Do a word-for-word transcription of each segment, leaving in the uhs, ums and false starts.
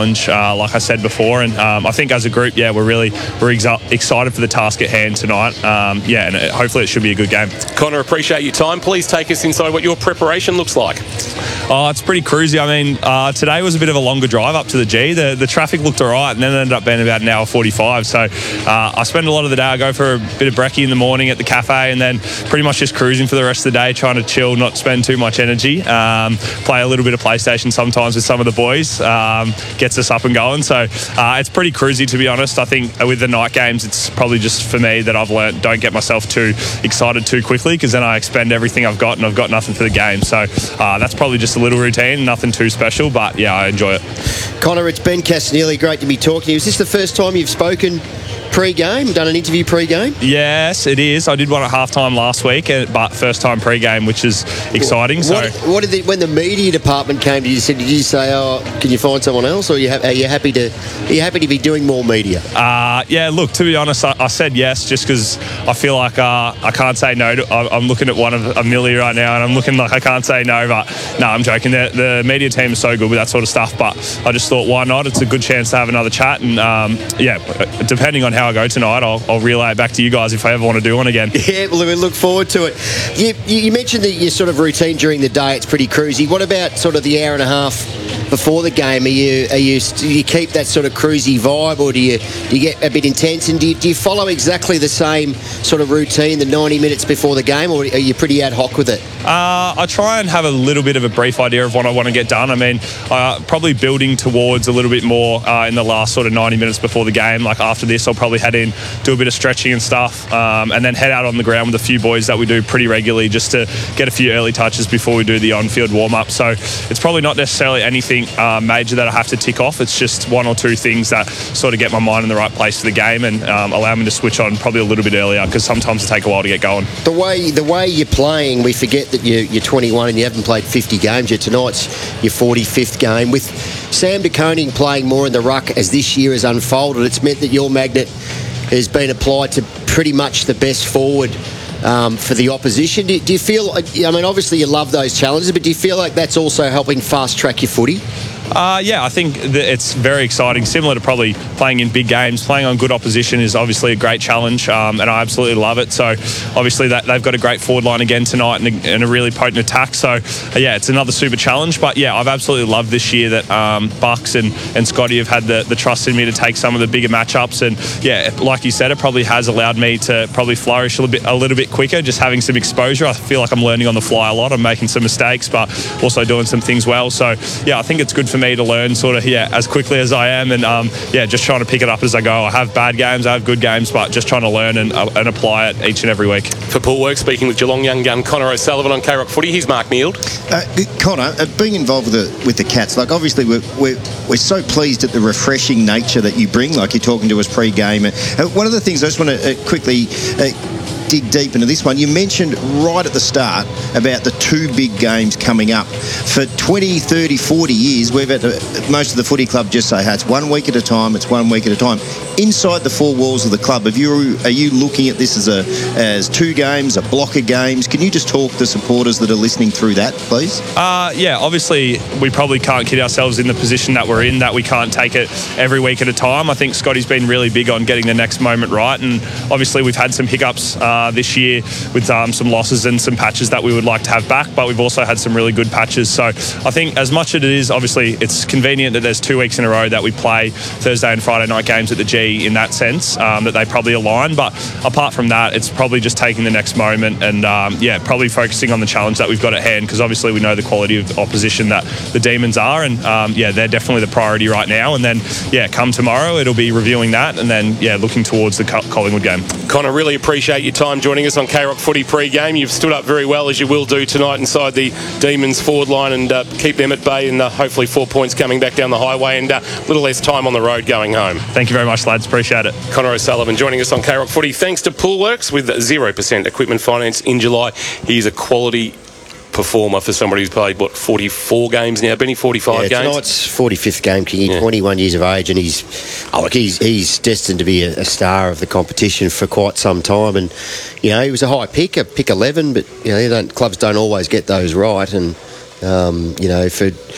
challenge, uh, like I said before. And um, I think as a group, yeah, we're really we're exa- excited for the task at hand tonight. Um, yeah, and it, hopefully it should be a good game. Connor, appreciate your time. Please take us inside what your preparation looks like. Oh, it's pretty cruisy. I mean, uh, today was a bit of a longer drive up to the G. The, the traffic looked all right, and then it ended up being about an hour forty-five. So uh, I spend a lot of the day. I go for a bit of brekkie in the morning at the cafe, and then pretty much just cruising for the rest of the day, trying to chill, not spend too much energy. Um, play a little bit of PlayStation sometimes with some of the boys. Um, gets us up and going. So uh, it's pretty cruisy, to be honest. I think with the night games, it's probably just for me that I've learnt don't get myself too excited too quickly, because then I expend everything I've got and I've got nothing for the game. So uh, that's probably just a little routine, nothing too special, but yeah, I enjoy it. Connor, it's Ben Castanelli. Great to be talking to you. Is this the first time you've spoken pre-game, done an interview pre-game? Yes, it is. I did one at halftime last week, but first time pre-game, which is exciting. What, so, what did the, when the media department came to you, said, did you say, "Oh, can you find someone else?" Or are you, ha- are you happy to are you happy to be doing more media? Uh, yeah, look, to be honest, I, I said yes just because I feel like uh, I can't say no. To, I, I'm looking at one of Amelia right now, and I'm looking like I can't say no. But no, I'm joking. The, the media team is so good with that sort of stuff. But I just thought, why not? It's a good chance to have another chat, and um, yeah, depending on how I go tonight, I'll, I'll relay it back to you guys if I ever want to do one again. Yeah, well, we look forward to it. You, you mentioned that your sort of routine during the day, it's pretty cruisy. What about sort of the hour and a half before the game? Are you are you do you keep that sort of cruisy vibe, or do you do you get a bit intense? And do you, do you follow exactly the same sort of routine, the ninety minutes before the game, or are you pretty ad hoc with it? Uh, I try and have a little bit of a brief idea of what I want to get done. I mean, uh, probably building towards a little bit more uh, in the last sort of ninety minutes before the game. Like after this, I'll probably head in, do a bit of stretching and stuff, um, and then head out on the ground with a few boys that we do pretty regularly just to get a few early touches before we do the on-field warm-up. So it's probably not necessarily anything uh, major that I have to tick off. It's just one or two things that sort of get my mind in the right place for the game and um, allow me to switch on probably a little bit earlier, because sometimes it take a while to get going. The way the way you're playing, we forget that you're, you're twenty-one and you haven't played fifty games yet. Tonight's your forty-fifth game. With Sam De Koning playing more in the ruck as this year has unfolded, it's meant that your magnet has been applied to pretty much the best forward um, for the opposition. Do, do you feel, I mean, obviously you love those challenges, but do you feel like that's also helping fast track your footy? Uh, yeah, I think that it's very exciting. Similar to probably playing in big games, playing on good opposition is obviously a great challenge, um, and I absolutely love it. So obviously that they've got a great forward line again tonight and a, and a really potent attack. So uh, yeah, it's another super challenge. But yeah, I've absolutely loved this year that um, Bucks and, and Scotty have had the, the trust in me to take some of the bigger matchups. And yeah, like you said, it probably has allowed me to probably flourish a little bit, a little bit quicker, just having some exposure. I feel like I'm learning on the fly a lot. I'm making some mistakes, but also doing some things well. So yeah, I think it's good for me to learn sort of yeah as quickly as I am, and um, yeah, just trying to pick it up as I go. I have bad games, I have good games, but just trying to learn and, uh, and apply it each and every week. For Pool Work, speaking with Geelong young gun Connor O'Sullivan on K-Rock Footy, here's Mark Neild. Uh, Connor, uh, being involved with the with the Cats, like obviously we're, we're we're so pleased at the refreshing nature that you bring, like you're talking to us pre-game. Uh, one of the things I just want to uh, quickly uh, dig deep into this one. You mentioned right at the start about the two big games coming up. For twenty, thirty, forty years, we've had to, most of the footy club just say, hey, it's one week at a time, it's one week at a time. Inside the four walls of the club, have you, are you looking at this as a as two games, a block of games? Can you just talk to supporters that are listening through that, please? Uh, yeah, obviously we probably can't kid ourselves in the position that we're in, that we can't take it every week at a time. I think Scotty's been really big on getting the next moment right, and obviously we've had some hiccups uh, this year with um, some losses and some patches that we would like to have back, but we've also had some really good patches. So I think as much as it is, obviously it's convenient that there's two weeks in a row that we play Thursday and Friday night games at the G in that sense, um, that they probably align. But apart from that, it's probably just taking the next moment and um, yeah, probably focusing on the challenge that we've got at hand, because obviously we know the quality of opposition that the Demons are, and um, yeah, they're definitely the priority right now. And then yeah, come tomorrow it'll be reviewing that, and then yeah, looking towards the Collingwood game. Connor, really appreciate your time joining us on K-Rock Footy pre-game. You've stood up very well, as you will do tonight inside the Demons forward line, and uh, keep them at bay, and uh, hopefully four points coming back down the highway, and a uh, little less time on the road going home. Thank you very much, lads. Appreciate it. Connor O'Sullivan joining us on K-Rock Footy. Thanks to Poolworks with zero percent equipment finance in July. He's a quality performer for somebody who's played, what, forty-four games now, Benny? forty-five yeah, games? Tonight's forty-fifth game, King. Yeah. twenty-one years of age, and he's oh, look, he's he's destined to be a, a star of the competition for quite some time. And you know, he was a high pick, a pick eleven, but you know, they don't, clubs don't always get those right. And um, you know, for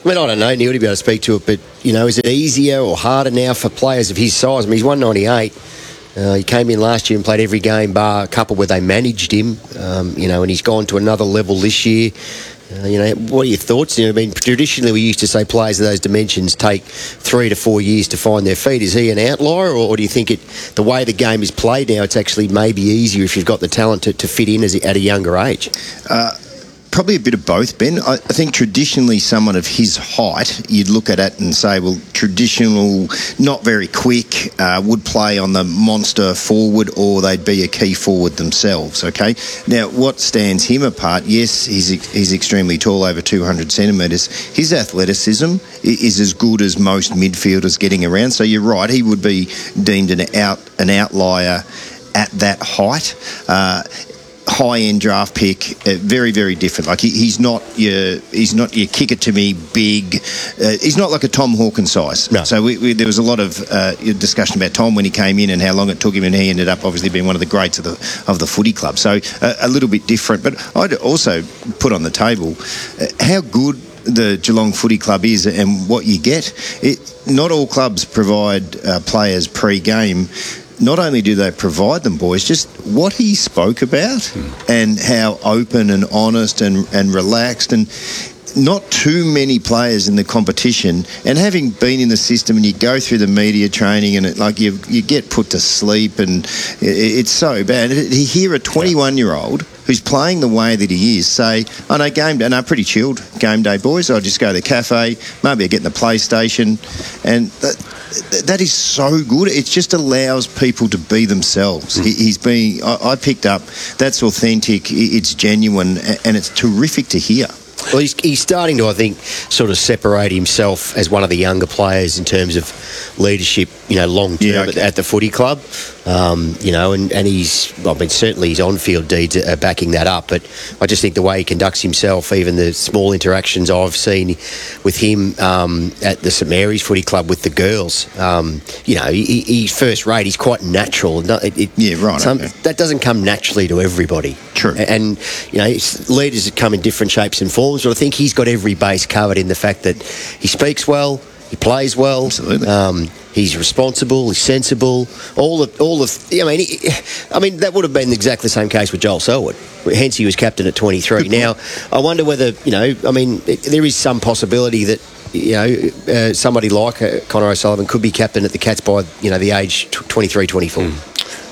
I mean, I don't know, Neil, to be able to speak to it, but, you know, is it easier or harder now for players of his size? I mean, he's one ninety-eight. Uh, he came in last year and played every game bar a couple where they managed him, um, you know, and he's gone to another level this year. Uh, you know, what are your thoughts? You know, I mean, traditionally we used to say players of those dimensions take three to four years to find their feet. Is he an outlier, or, or do you think it, the way the game is played now, it's actually maybe easier if you've got the talent to, to fit in as, at a younger age? Uh, Probably a bit of both, Ben. I, I think traditionally someone of his height, you'd look at it and say, well, traditional, not very quick, uh, would play on the monster forward, or they'd be a key forward themselves, okay? Now, what stands him apart, yes, he's he's extremely tall, over two hundred centimetres. His athleticism is as good as most midfielders getting around. So you're right, he would be deemed an out an outlier at that height. Uh, high-end draft pick, uh, very, very different. Like he, he's not your, he's not your kick it to me big. Uh, he's not like a Tom Hawkins size. No. So we, we, there was a lot of uh, discussion about Tom when he came in and how long it took him, and he ended up obviously being one of the greats of the of the footy club. So uh, a little bit different. But I'd also put on the table uh, how good the Geelong Footy Club is and what you get. It, not all clubs provide uh, players pre-game. Not only do they provide them, boys, just what he spoke about mm. and how open and honest and, and relaxed, and not too many players in the competition. And having been in the system, and you go through the media training, and it, like you you get put to sleep, and it, it's so bad. To hear a twenty-one-year-old who's playing the way that he is say, "I know game day, no, pretty chilled game day, boys. I'll just go to the cafe, maybe I get in the PlayStation," and that, that is so good. It just allows people to be themselves. Mm. He, he's being. I, I picked up. That's authentic. It's genuine, and it's terrific to hear. Well, he's, he's starting to, I think, sort of separate himself as one of the younger players in terms of leadership, you know, long term yeah, okay. at, at the footy club. Um, you know, and, and he's, I mean, certainly his on-field deeds are backing that up, but I just think the way he conducts himself, even the small interactions I've seen with him um, at the St Mary's Footy Club with the girls, um, you know, he, he's first rate, he's quite natural. It, it, yeah, right. Some, okay. That doesn't come naturally to everybody. True. And, you know, leaders come in different shapes and forms, but I think he's got every base covered in the fact that he speaks well, he plays well. Absolutely. Um, he's responsible. He's sensible. All the, all the. I mean, he, I mean that would have been exactly the same case with Joel Selwood. Hence, he was captain at twenty-three. Now, I wonder whether you know. I mean, it, there is some possibility that you know uh, somebody like uh, Connor O'Sullivan could be captain at the Cats by you know the age twenty-three, twenty-four. Mm.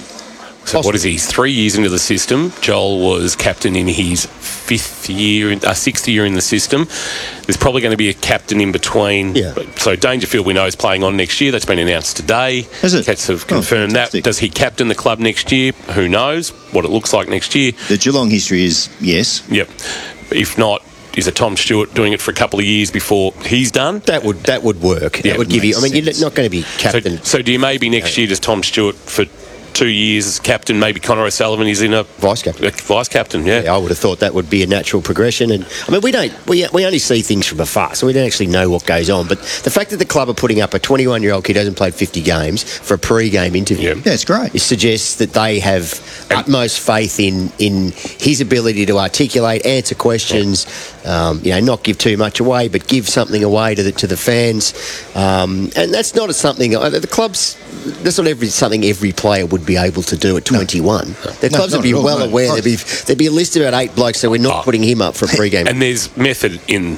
So Possibly. What is he? Three years into the system. Joel was captain in his fifth year, uh, sixth year in the system. There's probably going to be a captain in between. Yeah. So Dangerfield, we know, is playing on next year. That's been announced today. Is it? Cats have confirmed oh, that. Does he captain the club next year? Who knows what it looks like next year? The Geelong history is yes. Yep. If not, is it Tom Stewart doing it for a couple of years before he's done? That would that would work. Yeah, that would give you. I mean, sense. you're not going to be captain. So, so do you maybe next year does Tom Stewart for two years as captain, maybe Connor O'Sullivan is in a vice captain. A vice captain, yeah. yeah. I would have thought that would be a natural progression. And I mean, we don't we, we only see things from afar, so we don't actually know what goes on. But the fact that the club are putting up a twenty-one-year-old kid who hasn't played fifty games for a pre-game interview, yeah, yeah it's great. It suggests that they have and utmost faith in in his ability to articulate, answer questions, um, you know, not give too much away, but give something away to the to the fans. Um, and that's not a something uh, the clubs. That's not every something every player would be able to do at twenty-one. No. The clubs no, would be all, well no, aware. no. There'd be there'd be a list of about eight blokes, so we're not oh. putting him up for a pre-game. And there's method in,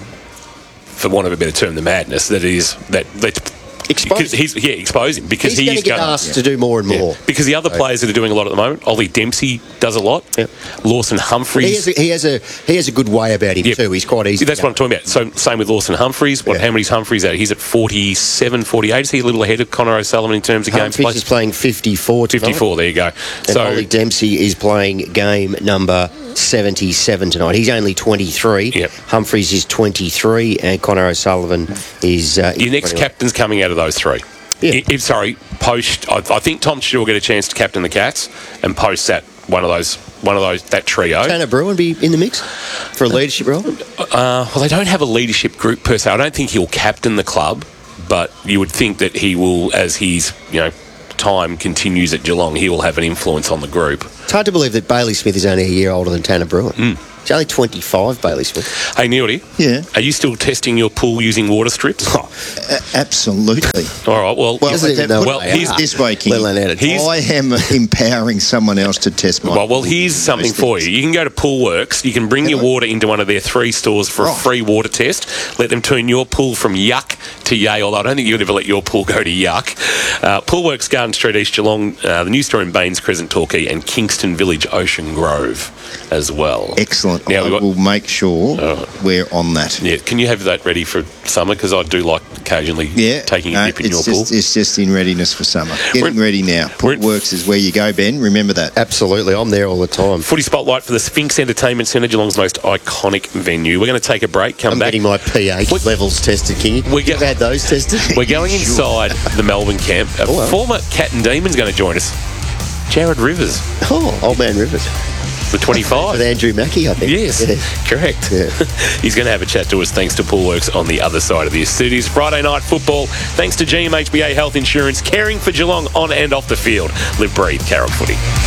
for want of a better term, the madness that is that that. Expose he's, yeah, expose him because he's, he's going to get asked yeah. to do more and more. Yeah. Because the other so. players that are doing a lot at the moment, Ollie Dempsey does a lot. Yep. Lawson Humphries, he has, a, he has a he has a good way about him yep. too. He's quite easy. That's what I'm talking about. So same with Lawson Humphries. What? Yeah. How many's Humphries at? He's at forty-seven, forty-eight. Is he a little ahead of Connor O'Sullivan in terms of Humphries games played? is playing fifty-four. Tonight. fifty-four. There you go. And so Ollie Dempsey is playing game number seventy-seven tonight. He's only twenty-three. Yep. Humphries is twenty-three, and Connor O'Sullivan is. Uh, Your next twenty-one. captain's coming out of those three. Yeah. If, sorry, post. I, I think Tom Stewart will get a chance to captain the Cats and post that one of those, one of those that trio. Tanner Bruin be in the mix for a leadership role. Uh, well, they don't have a leadership group per se. I don't think he'll captain the club, but you would think that he will, as his you know time continues at Geelong, he will have an influence on the group. It's hard to believe that Bailey Smith is only a year older than Tanner Bruin. Mm. It's only twenty-five, Bailey Smith. Hey, Neildy. Yeah. Are you still testing your pool using water strips? A- absolutely. All right, well, Well, Doesn't even know put what well, they he's are, this way, King. let alone how to He's- test. I am empowering someone else to test my Well, well, pool here's using something those for things. you. You can go to Poolworks. You can bring your water into one of their three stores for a Right. free water test. Let them turn your pool from yuck to yay, although I don't think you'd ever let your pool go to yuck. Uh, Poolworks, Garden Street, East Geelong, uh, the new store in Baines Crescent, Torquay, and Kingston Village, Ocean Grove as well. Excellent. Now I we've got- will make sure we're on that. Yeah, can you have that ready for summer? Because I do like occasionally Yeah, taking a no, dip in your it's pool. just, It's just in readiness for summer. Getting We're- ready now. we're- Works is where you go, Ben. Remember that. Absolutely, I'm there all the time. Footy Spotlight for the Sphinx Entertainment Centre, Geelong's most iconic venue. We're going to take a break, come I'm back. getting my pH What- levels tested, Kingy. We get- You've had those tested? We're going inside the Melbourne camp. A Oh, wow. former Cat and Demon's going to join us. Jared Rivers, Oh, Old Man Rivers. the twenty-five. With Andrew Mackey, I think. Yes, Yeah. correct. Yeah. He's going to have a chat to us thanks to Poolworks on the other side of this. It is Friday night football thanks to G M H B A Health Insurance, caring for Geelong on and off the field. Live, breathe, Carroll Footy.